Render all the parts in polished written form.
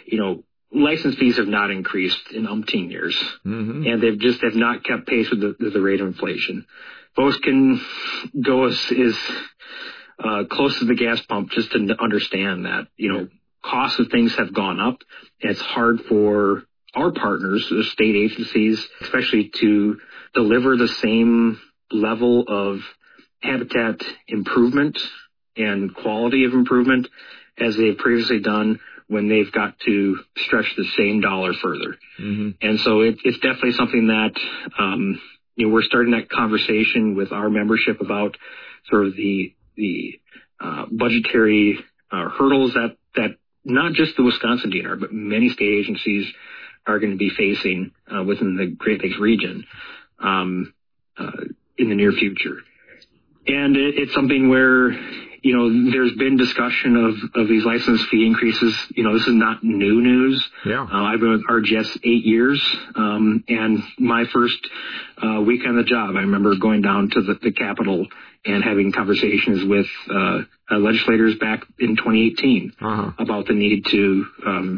license fees have not increased in umpteen years, and have not kept pace with the rate of inflation. Folks can go as close to the gas pump just to understand that, costs of things have gone up. And it's hard for our partners, the state agencies, especially to deliver the same level of habitat improvement and quality of improvement as they've previously done when they've got to stretch the same dollar further. And so it's definitely something that, we're starting that conversation with our membership about sort of the budgetary hurdles that not just the Wisconsin DNR, but many state agencies are going to be facing within the Great Lakes region in the near future. And it's something where, there's been discussion of these license fee increases. This is not new news. I've been with RGS 8 years. And my first week on the job, I remember going down to the Capitol and having conversations with legislators back in 2018 about the need to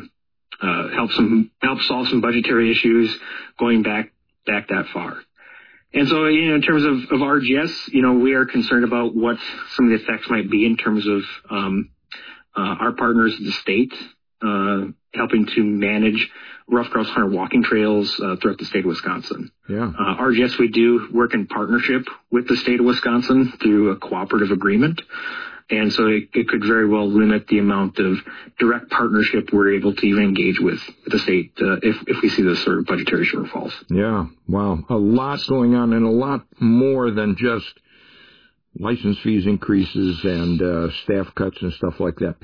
help solve some budgetary issues going back that far. And so, in terms of RGS, we are concerned about what some of the effects might be in terms of our partners at the state helping to manage rough grouse hunter walking trails throughout the state of Wisconsin. RGS, we do work in partnership with the state of Wisconsin through a cooperative agreement. And so it could very well limit the amount of direct partnership we're able to even engage with the state if we see those sort of budgetary shortfalls. Yeah, wow. A lot going on, and a lot more than just license fees increases and staff cuts and stuff like that.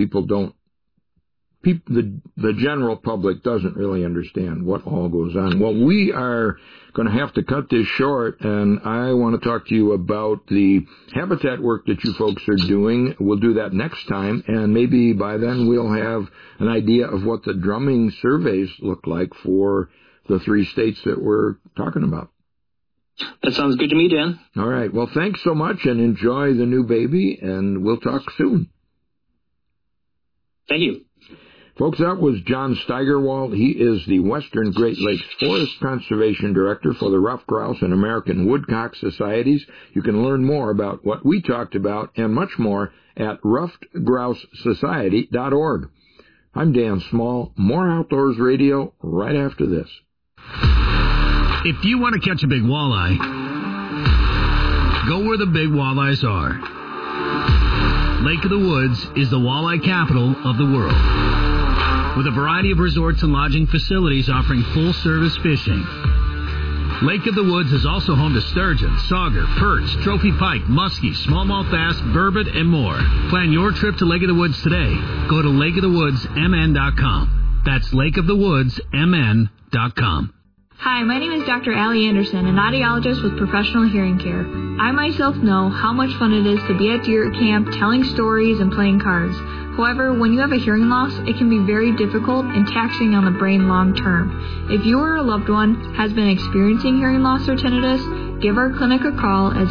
The general public doesn't really understand what all goes on. Well, we are going to have to cut this short, and I want to talk to you about the habitat work that you folks are doing. We'll do that next time, and maybe by then we'll have an idea of what the drumming surveys look like for the 3 states that we're talking about. That sounds good to me, Dan. All right. Well, thanks so much, and enjoy the new baby, and we'll talk soon. Thank you. Folks, that was John Steigerwald. He is the Western Great Lakes Forest Conservation Director for the Ruffed Grouse and American Woodcock Societies. You can learn more about what we talked about and much more at ruffedgrousesociety.org. I'm Dan Small. More Outdoors Radio right after this. If you want to catch a big walleye, go where the big walleyes are. Lake of the Woods is the walleye capital of the world, with a variety of resorts and lodging facilities offering full-service fishing. Lake of the Woods is also home to sturgeon, sauger, perch, trophy pike, muskie, smallmouth bass, burbot, and more. Plan your trip to Lake of the Woods today. Go to lakeofthewoodsmn.com. That's lakeofthewoodsmn.com. Hi, my name is Dr. Allie Anderson, an audiologist with Professional Hearing Care. I myself know how much fun it is to be at deer camp telling stories and playing cards. However, when you have a hearing loss, it can be very difficult and taxing on the brain long term. If you or a loved one has been experiencing hearing loss or tinnitus, give our clinic a call at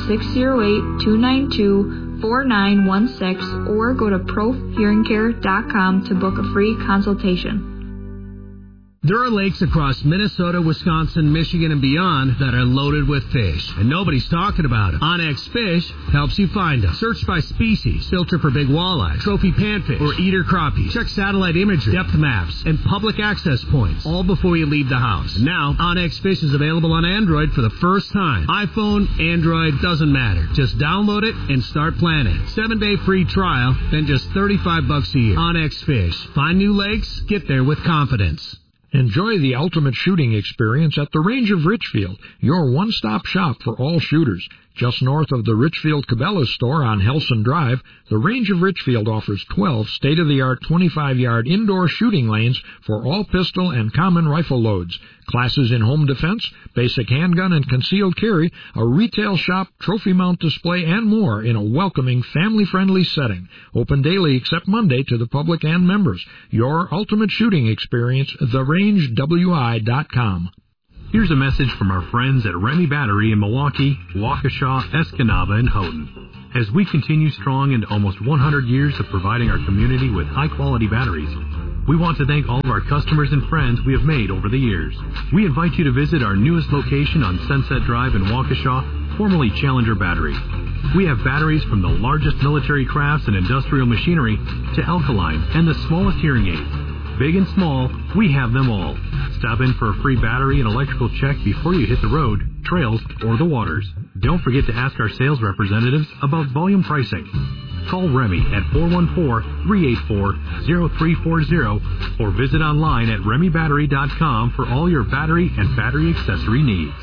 608-292-4916 or go to profhearingcare.com to book a free consultation. There are lakes across Minnesota, Wisconsin, Michigan, and beyond that are loaded with fish, and nobody's talking about them. OnX Fish helps you find them. Search by species, filter for big walleye, trophy panfish, or eater crappie. Check satellite imagery, depth maps, and public access points, all before you leave the house. And now, OnX Fish is available on Android for the first time. iPhone, Android, doesn't matter. Just download it and start planning. 7-day free trial, then just $35 a year. OnX Fish. Find new lakes, get there with confidence. Enjoy the ultimate shooting experience at the Range of Richfield, your one-stop shop for all shooters. Just north of the Richfield Cabela's store on Helson Drive, the Range of Richfield offers 12 state-of-the-art 25-yard indoor shooting lanes for all pistol and common rifle loads. Classes in home defense, basic handgun and concealed carry, a retail shop, trophy mount display, and more in a welcoming, family-friendly setting. Open daily except Monday to the public and members. Your ultimate shooting experience, therangewi.com. Here's a message from our friends at Remy Battery in Milwaukee, Waukesha, Escanaba, and Houghton. As we continue strong into almost 100 years of providing our community with high-quality batteries, We want to thank all of our customers and friends we have made over the years. We invite you to visit our newest location on Sunset Drive in Waukesha, formerly Challenger Battery. We have batteries from the largest military crafts and industrial machinery to alkaline and the smallest hearing aids. Big and small, we have them all. Stop in for a free battery and electrical check before you hit the road, trails, or the waters. Don't forget to ask our sales representatives about volume pricing. Call Remy at 414-384-0340 or visit online at remybattery.com for all your battery and battery accessory needs.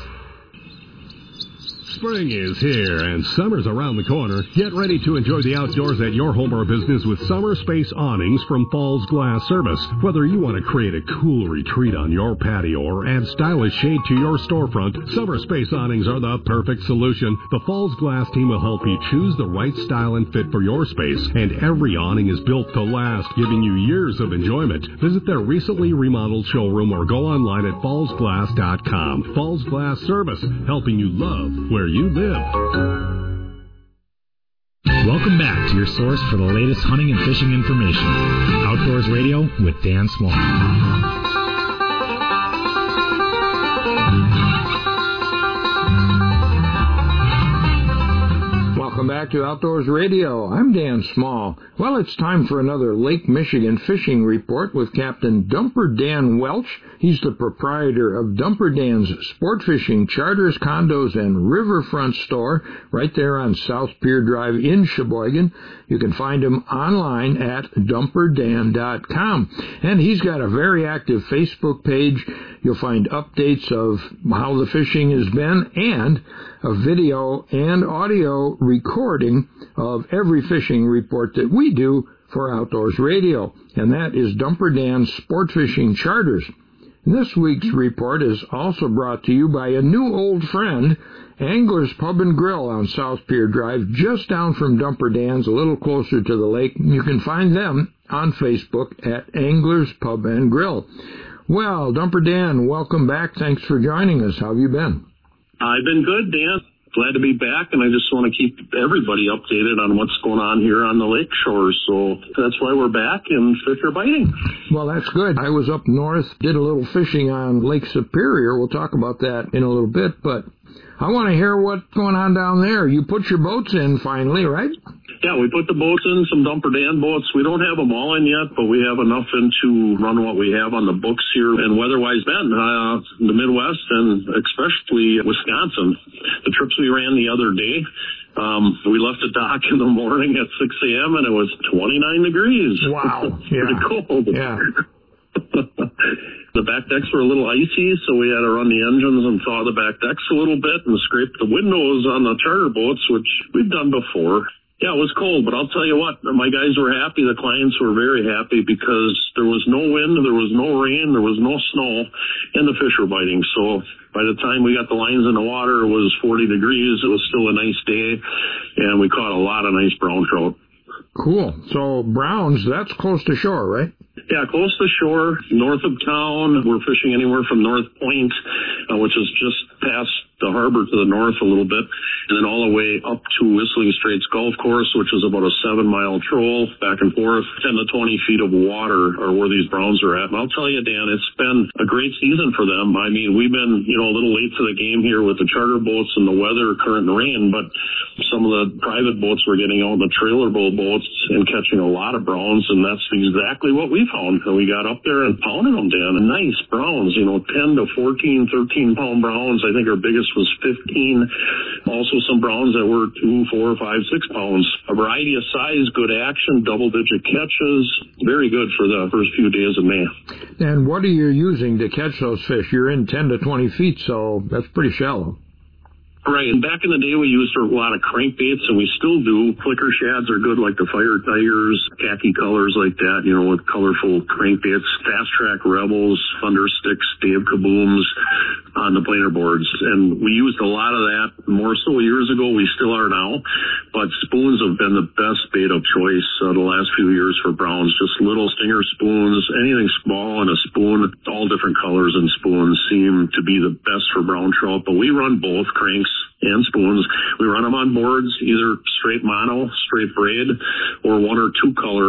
Spring is here and summer's around the corner. Get ready to enjoy the outdoors at your home or business with Summer Space Awnings from Falls Glass Service. Whether you want to create a cool retreat on your patio or add stylish shade to your storefront, Summer Space Awnings are the perfect solution. The Falls Glass team will help you choose the right style and fit for your space, and every awning is built to last, giving you years of enjoyment. Visit their recently remodeled showroom or go online at fallsglass.com. Falls Glass Service, helping you love where you live. Welcome back to your source for the latest hunting and fishing information. Outdoors Radio with Dan Small. Welcome back to Outdoors Radio. I'm Dan Small. Well, it's time for another Lake Michigan fishing report with Captain Dumper Dan Welch. He's the proprietor of Dumper Dan's Sport Fishing Charters, Condos, and Riverfront store right there on South Pier Drive in Sheboygan. You can find him online at dumperdan.com. And he's got a very active Facebook page. You'll find updates of how the fishing has been and a video and audio recording of every fishing report that we do for Outdoors Radio. And that is Dumper Dan's Sport Fishing Charters. This week's report is also brought to you by a new old friend, Anglers Pub and Grill on South Pier Drive, just down from Dumper Dan's, a little closer to the lake. You can find them on Facebook at Anglers Pub and Grill. Well, Dumper Dan, welcome back. Thanks for joining us. How have you been? I've been good, Dan. Glad to be back, and I just want to keep everybody updated on what's going on here on the lake shores. So that's why we're back, and fish are biting. Well, that's good. I was up north, did a little fishing on Lake Superior. We'll talk about that in a little bit, but I want to hear what's going on down there. You put your boats in finally, right? Yeah, we put the boats in, some Dumper Dan boats. We don't have them all in yet, but we have enough in to run what we have on the books here. And weather-wise, Ben, the Midwest and especially Wisconsin, the trips we ran the other day, we left the dock in the morning at 6 a.m. and it was 29 degrees. Wow. Pretty cold. Yeah. The back decks were a little icy, so we had to run the engines and thaw the back decks a little bit and scrape the windows on the charter boats, which we've done before. Yeah, it was cold, but I'll tell you what, my guys were happy. The clients were very happy because there was no wind, there was no rain, there was no snow, and the fish were biting. So by the time we got the lines in the water, it was 40 degrees. It was still a nice day, and we caught a lot of nice brown trout. Cool. So Browns, that's close to shore, right? Yeah, close to shore, north of town. We're fishing anywhere from North Point, which is just past the harbor to the north a little bit, and then all the way up to Whistling Straits Golf Course, which is about a 7-mile troll back and forth. 10 to 20 feet of water are where these browns are at. And I'll tell you, Dan, it's been a great season for them. I mean, we've been, a little late to the game here with the charter boats and the weather, current and rain, but some of the private boats were getting out, the trailer boats, and catching a lot of browns, and that's exactly what we found. And we got up there and pounded them, Dan. And nice browns, 10 to 14, 13-pound browns. I think our biggest was 15. Also some browns that were 2, 4, 5, 6 pounds. A variety of size, good action, double-digit catches. Very good for the first few days of May. And what are you using to catch those fish? You're in 10 to 20 feet, so that's pretty shallow. Right, and back in the day we used a lot of crankbaits, and we still do. Flicker shads are good, like the Fire Tigers, khaki colors like that, with colorful crankbaits. Fast Track Rebels, Thunder Sticks, Dave Kabooms on the planer boards. And we used a lot of that more so years ago. We still are now. But spoons have been the best bait of choice the last few years for browns. Just little stinger spoons, anything small in a spoon, all different colors and spoons seem to be the best for brown trout. But we run both cranks and spoons. We run them on boards, either straight mono, straight braid, or 1 or 2 color.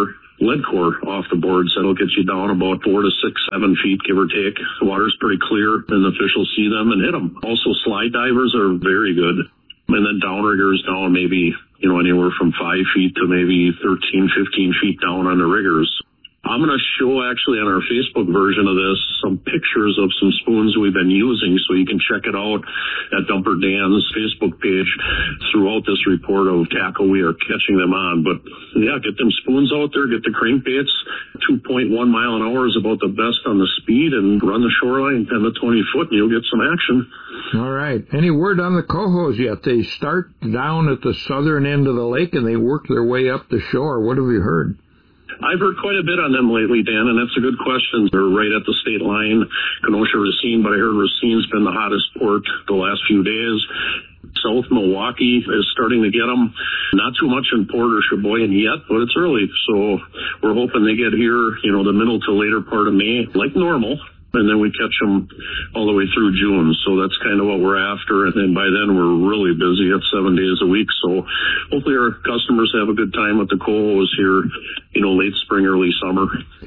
lead core off the boards. That'll get you down about 4 to 6, 7 feet, give or take. The water's pretty clear, and the fish will see them and hit them. Also, slide divers are very good. And then downriggers down maybe, anywhere from 5 feet to maybe 13, 15 feet down on the riggers. I'm going to show actually on our Facebook version of this some pictures of some spoons we've been using, so you can check it out at Dumper Dan's Facebook page throughout this report of tackle we are catching them on. But yeah, get them spoons out there, get the crankbaits. 2.1 mile an hour is about the best on the speed, and run the shoreline 10 to 20 foot and you'll get some action. All right. Any word on the cohos yet? They start down at the southern end of the lake and they work their way up the shore. What have you heard? I've heard quite a bit on them lately, Dan, and that's a good question. They're right at the state line, Kenosha, Racine, but I heard Racine's been the hottest port the last few days. South Milwaukee is starting to get them. Not too much in Port or Sheboygan yet, but it's early, so we're hoping they get here, the middle to later part of May, like normal. And then we catch them all the way through June. So that's kind of what we're after. And then by then we're really busy at 7 days a week. So hopefully our customers have a good time with the cohos here, late spring, early summer.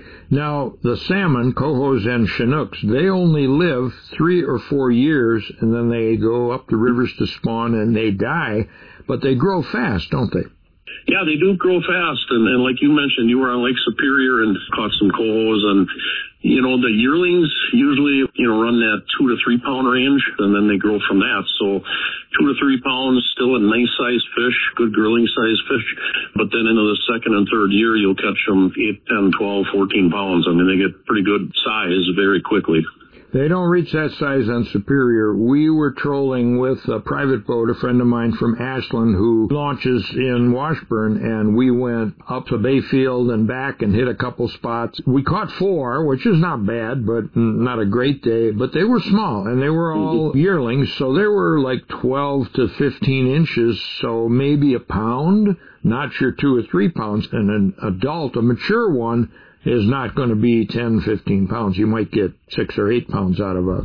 Now, the salmon, cohos and Chinooks, they only live 3 or 4 years, and then they go up the rivers to spawn and they die. But they grow fast, don't they? Yeah, they do grow fast. And like you mentioned, you were on Lake Superior and caught some cohos, and the yearlings usually, run that 2 to 3 pound range, and then they grow from that. So 2 to 3 pounds, still a nice sized fish, good grilling sized fish. But then into the second and third year, you'll catch them 8, 10, 12, 14 pounds. I mean, they get pretty good size very quickly. They don't reach that size on Superior. We were trolling with a private boat, a friend of mine from Ashland who launches in Washburn, and we went up to Bayfield and back and hit a couple spots. We caught 4, which is not bad, but not a great day. But they were small, and they were all yearlings, so they were like 12 to 15 inches, so maybe a pound, not sure 2 or 3 pounds. And an adult, a mature one, is not going to be 10, 15 pounds. You might get 6 or 8 pounds out of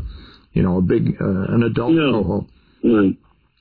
an adult coho. Right.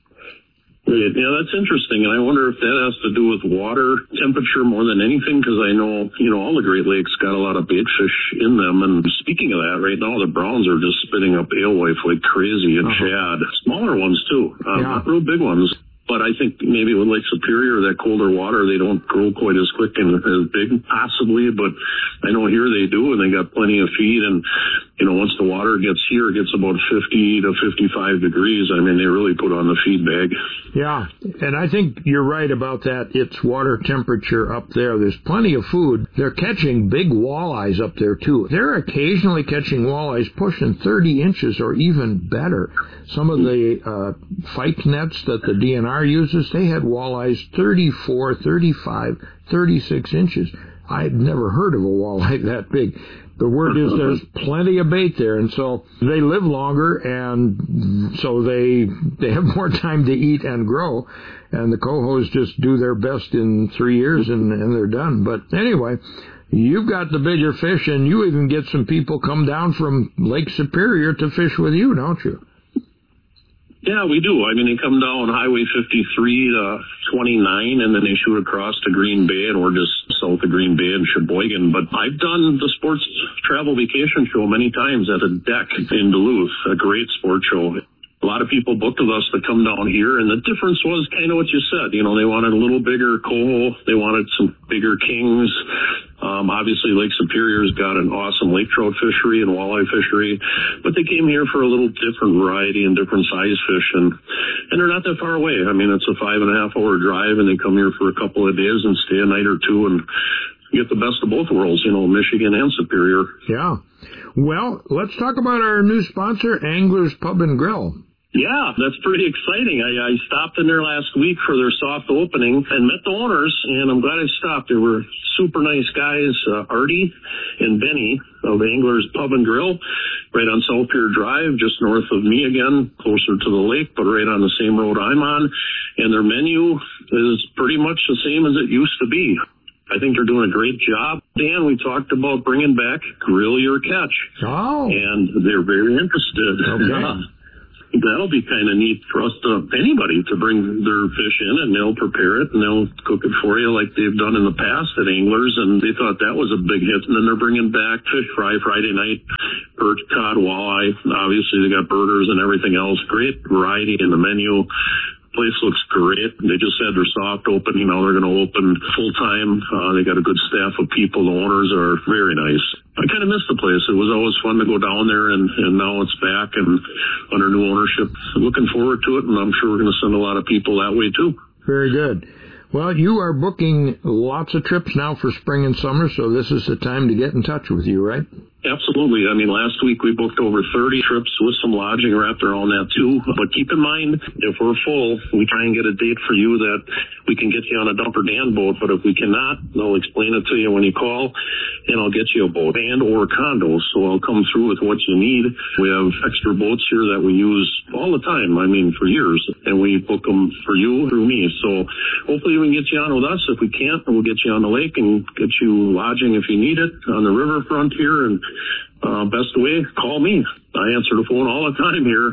Yeah, that's interesting. And I wonder if that has to do with water temperature more than anything, because I know, all the Great Lakes got a lot of bait fish in them. And speaking of that, right now the browns are just spitting up alewife like crazy, and shad. Smaller ones too, not real big ones. But I think maybe with Lake Superior, that colder water, they don't grow quite as quick and as big, possibly. But I know here they do, and they got plenty of feed. And, once the water gets here, it gets about 50 to 55 degrees. I mean, they really put on the feed bag. Yeah, and I think you're right about that. It's water temperature up there. There's plenty of food. They're catching big walleyes up there, too. They're occasionally catching walleyes pushing 30 inches or even better. Some of the fight nets that the DNR uses, they had walleyes 34, 35, 36 inches. I'd never heard of a walleye that big. The word is there's plenty of bait there, and so they live longer, and so they have more time to eat and grow, and the cohos just do their best in 3 years, and they're done. But anyway, you've got the bigger fish, and you even get some people come down from Lake Superior to fish with you, don't you? Yeah, we do. I mean, they come down Highway 53 to 29, and then they shoot across to Green Bay, and we're just south of Green Bay and Sheboygan. But I've done the sports travel vacation show many times at a deck in Duluth, a great sports show. A lot of people booked with us to come down here, and the difference was kind of what you said. They wanted a little bigger coho. They wanted some bigger kings. Obviously, Lake Superior's got an awesome lake trout fishery and walleye fishery, but they came here for a little different variety and different size fish, and they're not that far away. I mean, it's a 5.5 hour drive, and they come here for a couple of days and stay a night or two and get the best of both worlds, Michigan and Superior. Yeah. Well, let's talk about our new sponsor, Anglers Pub and Grill. Yeah, that's pretty exciting. I stopped in there last week for their soft opening and met the owners, and I'm glad I stopped. They were super nice guys, Artie and Benny of Anglers Pub and Grill, right on South Pier Drive, just north of me again, closer to the lake, but right on the same road I'm on. And their menu is pretty much the same as it used to be. I think they're doing a great job. Dan, we talked about bringing back Grill Your Catch. Oh. And they're very interested. Okay. that'll be kind of neat for us anybody to bring their fish in, and they'll prepare it and they'll cook it for you like they've done in the past at Anglers, and they thought that was a big hit. And then they're bringing back fish fry Friday night, perch, cod, walleye. Obviously, they got burgers and everything else. Great variety in the menu. Place looks great. They just had their soft opening. Now they're going to open full time. They got a good staff of people. The owners are very nice. I kind of miss the place. It was always fun to go down there, and now it's back and under new ownership. Looking forward to it, and I'm sure we're going to send a lot of people that way too. Very good. Well, you are booking lots of trips now for spring and summer, so this is the time to get in touch with you, right? Absolutely. I mean, last week we booked over 30 trips with some lodging wrapped around that too. But keep in mind, if we're full, we try and get a date for you that we can get you on a Dumper Dan boat. But if we cannot, they'll explain it to you when you call, and I'll get you a boat and or condos. So I'll come through with what you need. We have extra boats here that we use all the time, I mean, for years. And we book them for you through me. So hopefully we can get you on with us. If we can't, we'll get you on the lake and get you lodging if you need it on the riverfront here. And best way, call me. I answer the phone all the time here,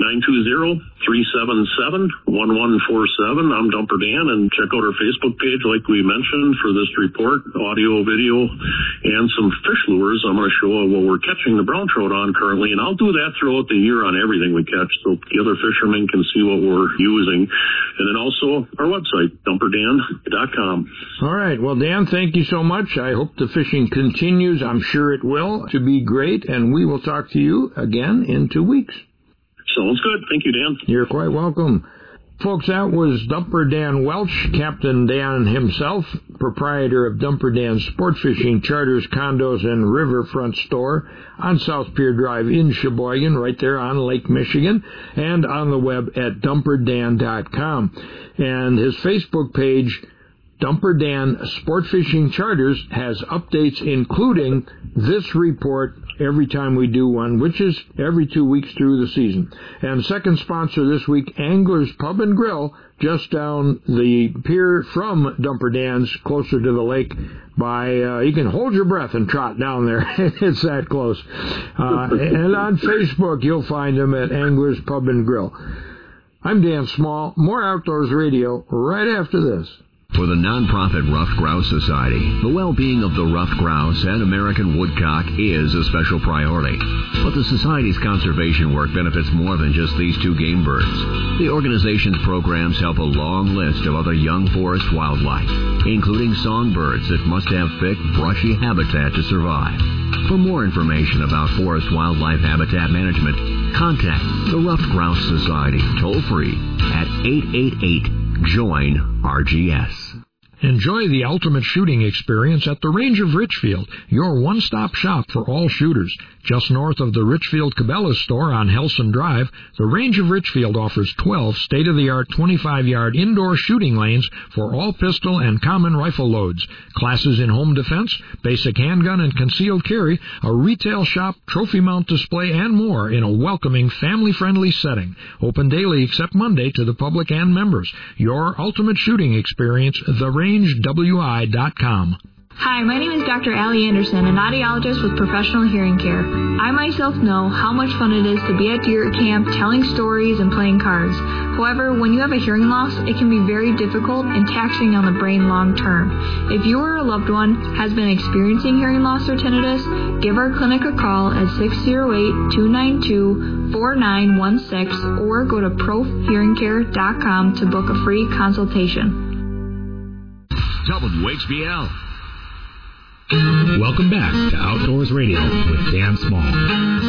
920-377-1147. I'm Dumper Dan, and check out our Facebook page like we mentioned for this report, audio, video, and some fish lures. I'm going to show what we're catching the brown trout on currently, and I'll do that throughout the year on everything we catch so the other fishermen can see what we're using. And then also our website, dumperdan.com. All right. Well, Dan, thank you so much. I hope the fishing continues. I'm sure it will to be great, and we will talk to you again in 2 weeks. Sounds good. Thank you, Dan. You're quite welcome. Folks, that was Dumper Dan Welch, Captain Dan himself, proprietor of Dumper Dan's Sport Fishing Charters, Condos, and Riverfront Store on South Pier Drive in Sheboygan, right there on Lake Michigan, and on the web at dumperdan.com. And his Facebook page, Dumper Dan Sport Fishing Charters, has updates including this report every time we do one, which is every 2 weeks through the season. And second sponsor this week, Anglers Pub and Grill, just down the pier from Dumper Dan's, closer to the lake. You can hold your breath and trot down there. It's that close. And on Facebook, you'll find them at Anglers Pub and Grill. I'm Dan Small. More Outdoors Radio right after this. For the nonprofit Ruffed Grouse Society, the well-being of the ruffed grouse and American woodcock is a special priority. But the Society's conservation work benefits more than just these two game birds. The organization's programs help a long list of other young forest wildlife, including songbirds that must have thick, brushy habitat to survive. For more information about forest wildlife habitat management, contact the Ruffed Grouse Society toll-free at 888-JOIN-RGS. Enjoy the ultimate shooting experience at the Range of Richfield, your one-stop shop for all shooters. Just north of the Richfield Cabela's store on Helson Drive, the Range of Richfield offers 12 state-of-the-art 25-yard indoor shooting lanes for all pistol and common rifle loads, classes in home defense, basic handgun and concealed carry, a retail shop, trophy mount display, and more in a welcoming, family-friendly setting. Open daily except Monday to the public and members. Your ultimate shooting experience, TheRangeWI.com. Hi, my name is Dr. Allie Anderson, an audiologist with Professional Hearing Care. I myself know how much fun it is to be at deer camp telling stories and playing cards. However, when you have a hearing loss, it can be very difficult and taxing on the brain long term. If you or a loved one has been experiencing hearing loss or tinnitus, give our clinic a call at 608-292-4916 or go to ProHearingCare.com to book a free consultation. WHBL. Welcome back to Outdoors Radio with Dan Small.